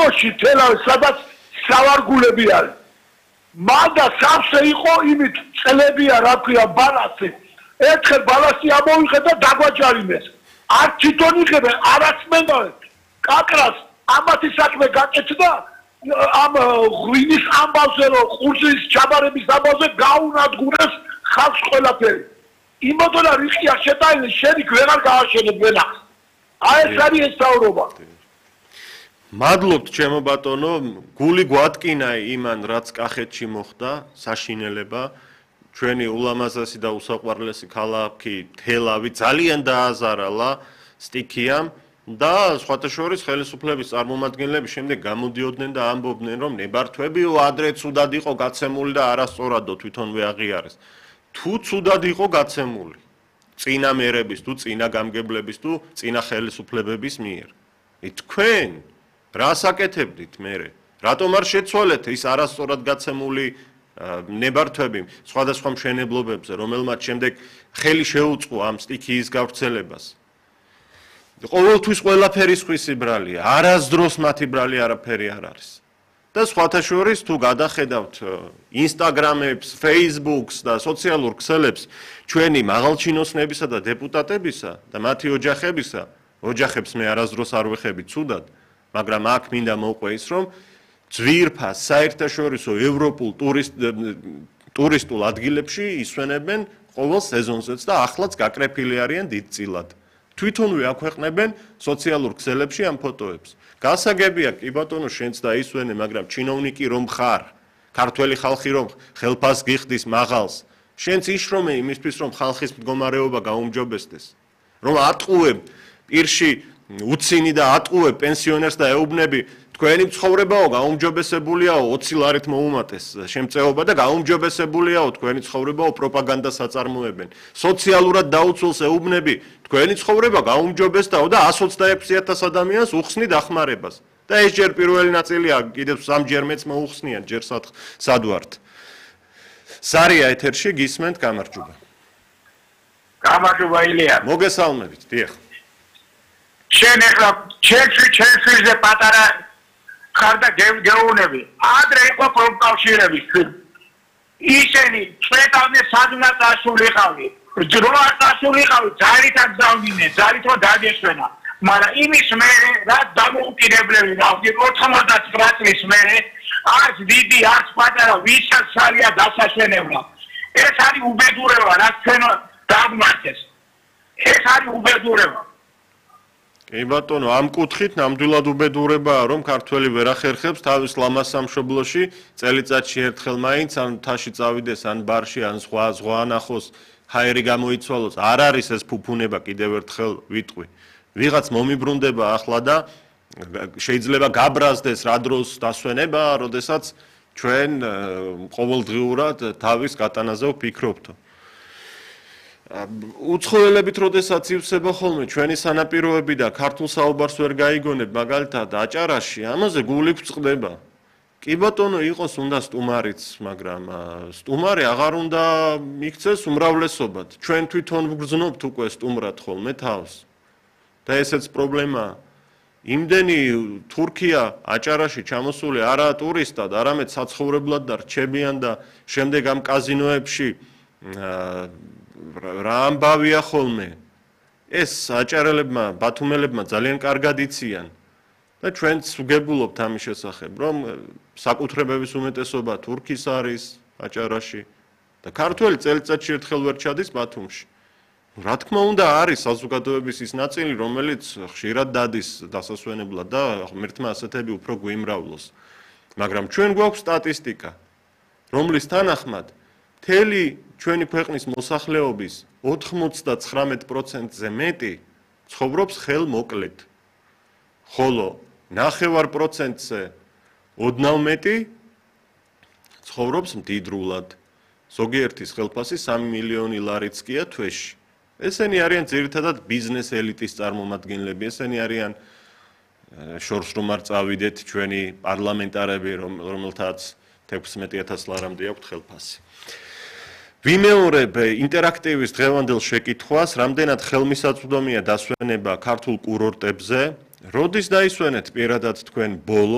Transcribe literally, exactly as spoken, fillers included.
კუნოში თელავი სადაც სავარგულები არის. მანდა სამსე იყო იმით წლებია რა ქვია ბალასი. ერთხელ ბალასი ამოვიღე და დაგვაჯარიმეს. არ თვითონ იღებენ, არაც მენდავენ. კაკრას ამათი საქმე გაკეთდა ამ ღვინის ამბავზე რომ ყურძნის ჩაბარების ამბავზე გაუნადგურეს ხალხს ყველაფერი. იმოდონა რიხია შეტანილი შენი გვერდ გააშენებ ვენახს. აი ეს არის ეს საუბრობა. მადლობთ ჩემო ბატონო, გული გვატკინა იმან რაც კახეთში მოხდა, საშინელება, ჩვენი ულამაზესი და უსაყვარლესი ქალაქი თელავი ძალიან დააზარალა სტიქიამ და სხვათა შორის ხელისუფლების წარმომადგენლები შემდეგ გამოდიოდნენ და ამბობდნენ რომ ნებართვებიო ადრე ცუდად იყო გაცემული და არასწორადო თვითონვე აღიარეს. თუ ცუდად იყო გაცემული წინა მერების თუ წინა გამგებლების თუ წინა ხელისუფლებების მიერ. თქვენ რას აკეთებდით მერე? რატომ არ შეცვალეთ ის არასწორად გაცემული ნებართვები სხვადასხვა მშენებლობებზე, რომელმაც შემდეგ ხელი შეუწყო ამ სტიქიის გავრცელებას? ყოველთვის ყველაფერი სხვისი ბრალია, არასდროს მათი ბრალი არაფერი არ არის. და სხვათა შორის თუ გადახედავთ ინსტაგრამებს, ფეისბუქს და სოციალურ ქსელებს ჩვენი მაღალჩინოსნებისა და დეპუტატებისა და მათი ოჯახებისა, ოჯახებს მე არასდროს არ ვეხები ცუდად, მაგრამ აქ მინდა მოვყვე ის რომ ძვირფას საერთაშორისო ევროპულ ტურისტულ ადგილებში ისვენებენ ყოველ სეზონზეც და ახლაც გაკრეფილი არიან დიდწილად. თვითონვე აქვეყნებენ სოციალურ ქსელებში ამ ფოტოებს. გასაგებია კი ბატონო შენც დაისვენე, მაგრამ ჩინოვნიკი რომ ხარ, ქართველი ხალხი რომ ხელფას გიხდის მაღალს, შენც იშრომე იმისთვის რომ ხალხის მდგომარეობა გაუმჯობესდეს. რომ ატყუებ პირში უცინი და ატყუებ პენსიონერს და ეუბნები თქვენი ცხოვრებაო გაუმჯობესებულიაო ოცი ლარით მოუმატეს შემწეობა და გაუმჯობესებულიაო თქვენი ცხოვრებაო პროპაგანდას აწარმოებენ. სოციალურად დაუცველს ეუბნები თქვენი ცხოვრება გაუმჯობესდაო და εκατს ოცდაექვსი ათას ადამიანს უხსნი დახმარებას. და ეს ჯერ პირველი ნაწილია, კიდევ სამჯერ მეც მოუხსნიან, ჯერ სადვართ. სარია ეთერში გისმენთ, გამარჯობა. გამარჯობა ილია. მოგესალმებით, დიახ. შენ ახლა ჩემში ჩემშიზე პატარა ხარ და გეუბნები. ადრე იყო პროფკავშირების ისინი წვეტავდნენ სადღაც ასულიყავი. ძროა ასულიყავი, ძალითაც დავდინე, ძალით რომ დაგესვენა. მაგრამ იმის მერე რა დამოუკიდებლები დავდი ოთხმოცდათვრამეტ წლის მერე არც დიდი არც პატარა ვისაც სარია დასასვენებლა. ეს არის უბედურება, რაც ჩვენ დაგმართეს. ეს არის უბედურება. კი ბატონო, ამ კუთხით ნამდვილად უბედურებაა, რომ ქართველი ვერ ახერხებს თავის ლამას სამშობლოში, წელიწადში ერთხელ მაინც ან მთაში წავიდეს, ან ბარში, ან სხვა ზღვა ანახოს, ჰაერი გამოიცვალოს. არ არის ეს ფუფუნება, კიდევ ერთხელ ვიტყვი. ვიღაც მომიბრუნდება ახლა და შეიძლება გაბრაზდეს რა დროს დასვენება, როდესაც ჩვენ ყოველდღიურად თავის გატანაზე ვფიქრობთო. უცხოელებით როდესაც ივსება ხოლმე ჩვენი სანაპიროები და ქართულ საუბარს ვერ გაიგონებ, მაგალითად აჭარაში, ამაზე გული გვწყდება. კი ბატონო, იყოს უნდა სტუმარიც, მაგრამ სტუმარი აღარ უნდა იქცეს უმრავლესობად. ჩვენ თვითონ ვგრძნობთ უკვე სტუმრად ხოლმე თავს. და ესეც პრობლემაა. იმდენი თურქია აჭარაში ჩამოსული არა ტურისტად, არამედ საცხოვრებლად და რჩებიან და შემდეგ ამ კაზინოებში რა ამბავია ხოლმე. ეს აჭარელებმა, ბათუმელებმა ძალიან კარგად იციან. და ჩვენც ვგებულობთ ამის შესახებ, რომ საკუთრებების უმეტესობა თურქის არის აჭარაში და ქართველი წელიწადში ერთხელ ვერ ჩადის ბათუმში. რა თქმა უნდა არის საზოგადოების ის ნაწილი, რომელიც ხშირად დადის დასასვენებლად და ღმერთმა ასეთები უფრო გვიმრავლოს. მაგრამ ჩვენ გვაქვს სტატისტიკა, რომლის თანახმად მთელი ჩვენი ქვეყნის მოსახლეობის ოთხმოცდათვრამეტ პროცენტზე მეტი ცხოვრობს ხელმოკლედ. ხოლო ნახევარ პროცენტზე ოდნავ მეტი ცხოვრობს მდიდრულად. ზოგიერთის ხელფასი სამი მილიონი ლარიც კია თვეში. ესენი არიან ძირითადად ბიზნეს ელიტის წარმომადგენლები, ესენი არიან შორს რომ არ წავიდეთ ჩვენი პარლამენტარები, რომელთაც თექვსმეტი ათას ლარამდე აქვთ ხელფასი. ვიმეორებ ინტერაქტივის დღევანდელ შეკითხვას, რამდენად ხელმისაწვდომია დასვენება ქართულ კურორტებზე, როდის დაისვენეთ პირადად თქვენ ბოლო